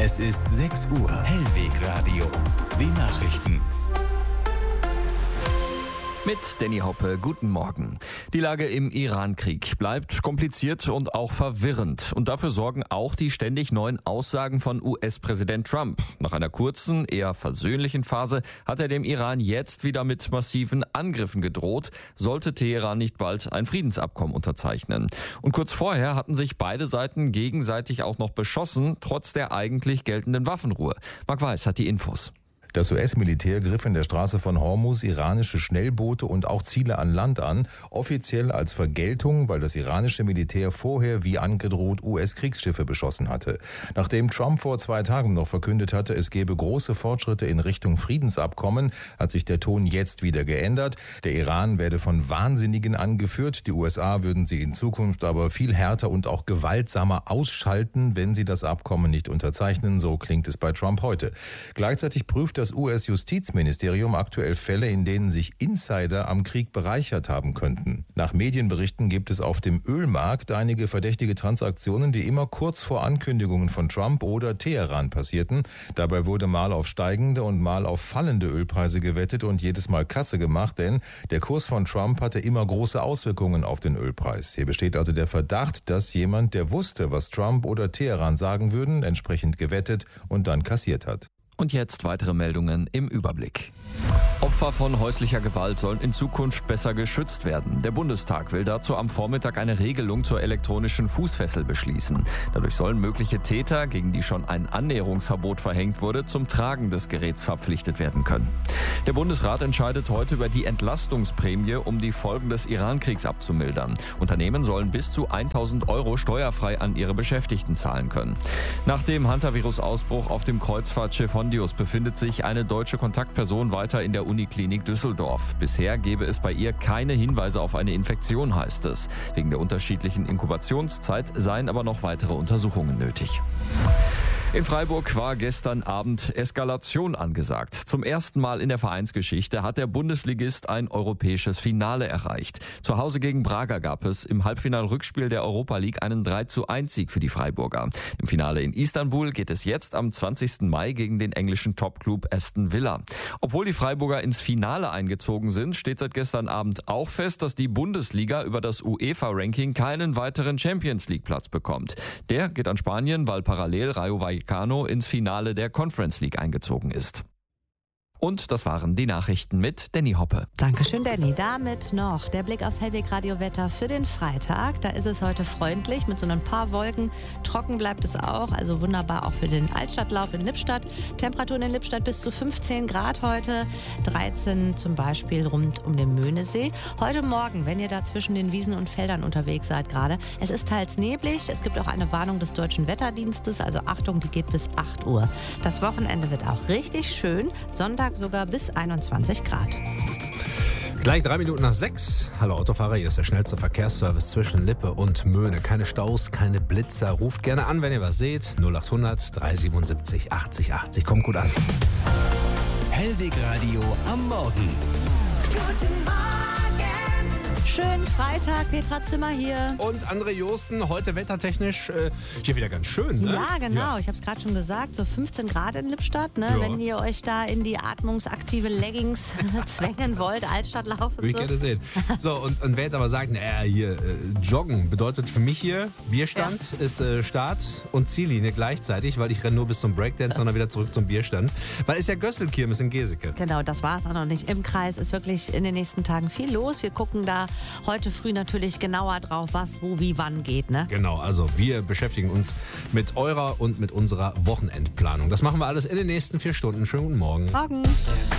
Es ist 6 Uhr. Hellweg Radio. Die Nachrichten. Mit Danny Hoppe, guten Morgen. Die Lage im Iran-Krieg bleibt kompliziert und auch verwirrend. Und dafür sorgen auch die ständig neuen Aussagen von US-Präsident Trump. Nach einer kurzen, eher versöhnlichen Phase hat er dem Iran jetzt wieder mit massiven Angriffen gedroht, sollte Teheran nicht bald ein Friedensabkommen unterzeichnen. Und kurz vorher hatten sich beide Seiten gegenseitig auch noch beschossen, trotz der eigentlich geltenden Waffenruhe. Marc Weiß hat die Infos. Das US-Militär griff in der Straße von Hormuz iranische Schnellboote und auch Ziele an Land an, offiziell als Vergeltung, weil das iranische Militär vorher wie angedroht US-Kriegsschiffe beschossen hatte. Nachdem Trump vor 2 Tagen noch verkündet hatte, es gebe große Fortschritte in Richtung Friedensabkommen, hat sich der Ton jetzt wieder geändert. Der Iran werde von Wahnsinnigen angeführt. Die USA würden sie in Zukunft aber viel härter und auch gewaltsamer ausschalten, wenn sie das Abkommen nicht unterzeichnen. So klingt es bei Trump heute. Gleichzeitig prüft das US-Justizministerium aktuell Fälle, in denen sich Insider am Krieg bereichert haben könnten. Nach Medienberichten gibt es auf dem Ölmarkt einige verdächtige Transaktionen, die immer kurz vor Ankündigungen von Trump oder Teheran passierten. Dabei wurde mal auf steigende und mal auf fallende Ölpreise gewettet und jedes Mal Kasse gemacht, denn der Kurs von Trump hatte immer große Auswirkungen auf den Ölpreis. Hier besteht also der Verdacht, dass jemand, der wusste, was Trump oder Teheran sagen würden, entsprechend gewettet und dann kassiert hat. Und jetzt weitere Meldungen im Überblick. Opfer von häuslicher Gewalt sollen in Zukunft besser geschützt werden. Der Bundestag will dazu am Vormittag eine Regelung zur elektronischen Fußfessel beschließen. Dadurch sollen mögliche Täter, gegen die schon ein Annäherungsverbot verhängt wurde, zum Tragen des Geräts verpflichtet werden können. Der Bundesrat entscheidet heute über die Entlastungsprämie, um die Folgen des Iran-Kriegs abzumildern. Unternehmen sollen bis zu 1.000 € steuerfrei an ihre Beschäftigten zahlen können. Nach dem Hantavirus-Ausbruch auf dem Kreuzfahrtschiff Hondius befindet sich eine deutsche Kontaktperson weiter in der Uniklinik Düsseldorf. Bisher gebe es bei ihr keine Hinweise auf eine Infektion, heißt es. Wegen der unterschiedlichen Inkubationszeit seien aber noch weitere Untersuchungen nötig. In Freiburg war gestern Abend Eskalation angesagt. Zum ersten Mal in der Vereinsgeschichte hat der Bundesligist ein europäisches Finale erreicht. Zu Hause gegen Braga gab es im Halbfinal-Rückspiel der Europa League einen 3:1-Sieg für die Freiburger. Im Finale in Istanbul geht es jetzt am 20. Mai gegen den englischen Topclub Aston Villa. Obwohl die Freiburger ins Finale eingezogen sind, steht seit gestern Abend auch fest, dass die Bundesliga über das UEFA-Ranking keinen weiteren Champions-League-Platz bekommt. Der geht an Spanien, weil parallel Rayo Vallecano ins Finale der Conference League eingezogen ist. Und das waren die Nachrichten mit Danny Hoppe. Dankeschön, Danny. Damit noch der Blick aufs Hellweg-Radio-Wetter für den Freitag. Da ist es heute freundlich mit so ein paar Wolken. Trocken bleibt es auch, also wunderbar auch für den Altstadtlauf in Lippstadt. Temperaturen in Lippstadt bis zu 15 Grad heute, 13 zum Beispiel rund um den Möhnesee. Heute Morgen, wenn ihr da zwischen den Wiesen und Feldern unterwegs seid gerade, es ist teils neblig. Es gibt auch eine Warnung des Deutschen Wetterdienstes, also Achtung, die geht bis 8 Uhr. Das Wochenende wird auch richtig schön. Sonntag sogar bis 21 Grad. Gleich 3 Minuten nach 6. Hallo Autofahrer, hier ist der schnellste Verkehrsservice zwischen Lippe und Möhne. Keine Staus, keine Blitzer. Ruft gerne an, wenn ihr was seht. 0800 377 80 80. Kommt gut an. Hellweg Radio am Morgen. Guten Morgen. Schönen Freitag, Petra Zimmer hier. Und André Josten, heute wettertechnisch hier wieder ganz schön, ne? Ja, genau. Ja. Ich habe es gerade schon gesagt, so 15 Grad in Lippstadt. Ne? Ja. Wenn ihr euch da in die atmungsaktive Leggings zwängen wollt, Altstadtlauf und Würde ich gerne sehen. So, und wer jetzt aber sagt, naja, hier joggen bedeutet für mich hier, Bierstand ist Start und Ziellinie gleichzeitig, weil ich renne nur bis zum Breakdance, sondern wieder zurück zum Bierstand. Weil ist ja Gösselkirmes in Geseke. Genau, das war es auch noch nicht. Im Kreis ist wirklich in den nächsten Tagen viel los. Wir gucken da heute früh natürlich genauer drauf, was, wo, wie, wann geht. Ne? Genau, also wir beschäftigen uns mit eurer und mit unserer Wochenendplanung. Das machen wir alles in den nächsten 4 Stunden. Schönen guten Morgen. Morgen.